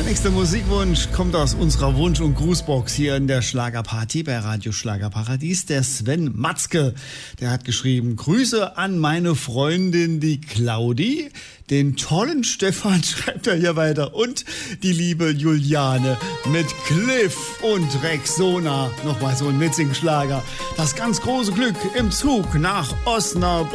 Nächster Musikwunsch kommt aus unserer Wunsch- und Grußbox hier in der Schlagerparty bei Radio Schlagerparadies. Der Sven Matzke, der hat geschrieben: Grüße an meine Freundin, die Claudi. Den tollen Stefan schreibt er hier weiter. Und die liebe Juliane mit Cliff und Rexona. Nochmal so ein Mitsing-Schlager. Das ganz große Glück im Zug nach Osnabrück.